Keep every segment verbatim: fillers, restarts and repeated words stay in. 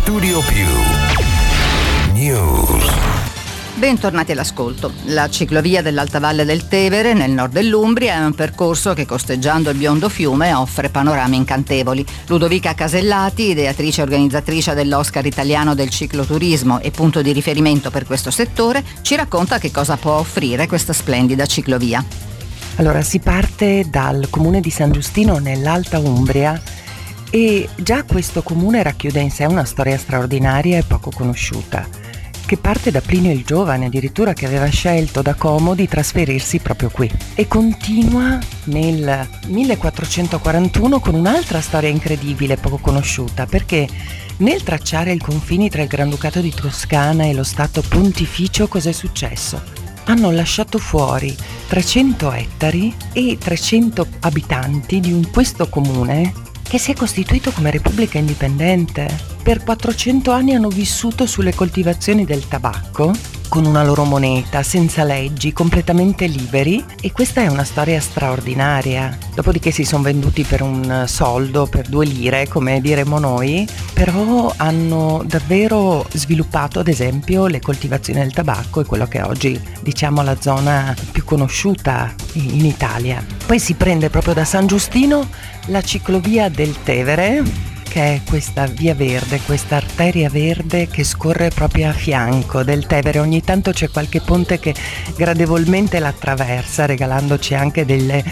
Studio Più News. Bentornati all'ascolto. La ciclovia dell'Alta Valle del Tevere, nel nord dell'Umbria, è un percorso che, costeggiando il biondo fiume, offre panorami incantevoli. Ludovica Casellati, ideatrice e organizzatrice dell'Oscar italiano del cicloturismo e punto di riferimento per questo settore, ci racconta che cosa può offrire questa splendida ciclovia. Allora, si parte dal comune di San Giustino nell'Alta Umbria e già questo comune racchiude in sé una storia straordinaria e poco conosciuta, che parte da Plinio il Giovane, addirittura, che aveva scelto da Como di trasferirsi proprio qui, e continua nel millequattrocentoquarantuno con un'altra storia incredibile, poco conosciuta, perché nel tracciare i confini tra il Granducato di Toscana e lo Stato Pontificio cos'è successo? Hanno lasciato fuori trecento ettari e trecento abitanti di un, questo comune che si è costituito come repubblica indipendente. Per quattrocento anni hanno vissuto sulle coltivazioni del tabacco, con una loro moneta, senza leggi, completamente liberi, e questa è una storia straordinaria. Dopodiché si sono venduti per un soldo, per due lire, come diremmo noi, però hanno davvero sviluppato, ad esempio, le coltivazioni del tabacco e quello che è oggi, diciamo, la zona più conosciuta in Italia. Poi si prende proprio da San Giustino la ciclovia del Tevere, che è questa via verde, questa arteria verde che scorre proprio a fianco del Tevere. Ogni tanto c'è qualche ponte che gradevolmente la attraversa, regalandoci anche delle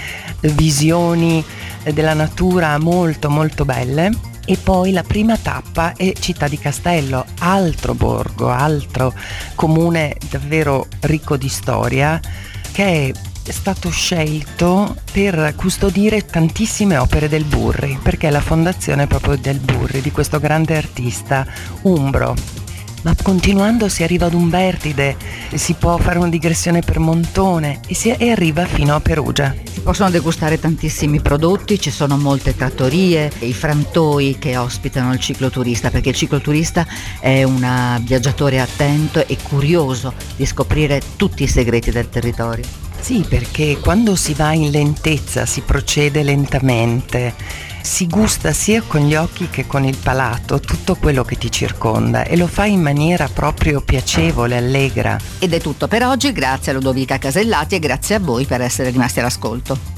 visioni della natura molto molto belle. E poi la prima tappa è Città di Castello, altro borgo, altro comune davvero ricco di storia, che è stato scelto per custodire tantissime opere del Burri, perché è la fondazione proprio del Burri, di questo grande artista umbro. Ma continuando si arriva ad Umbertide, si può fare una digressione per Montone e si e arriva fino a Perugia. Si possono degustare tantissimi prodotti, ci sono molte trattorie, i frantoi che ospitano il cicloturista, perché il cicloturista è un viaggiatore attento e curioso di scoprire tutti i segreti del territorio. Sì, perché quando si va in lentezza si procede lentamente, si gusta sia con gli occhi che con il palato tutto quello che ti circonda e lo fa in maniera proprio piacevole, allegra. Ed è tutto per oggi, grazie a Ludovica Casellati e grazie a voi per essere rimasti all'ascolto.